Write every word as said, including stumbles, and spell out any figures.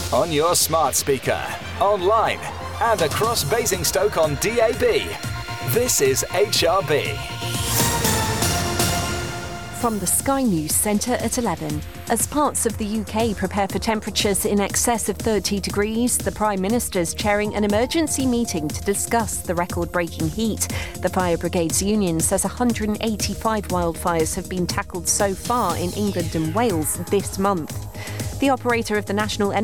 on your smart speaker, online, and across Basingstoke on D A B. This is H R B. From the Sky News Centre at eleven. As parts of the U K prepare for temperatures in excess of thirty degrees, the Prime Minister's chairing an emergency meeting to discuss the record-breaking heat. The Fire Brigades Union says one hundred eighty-five wildfires have been tackled so far in England and Wales this month. The operator of the National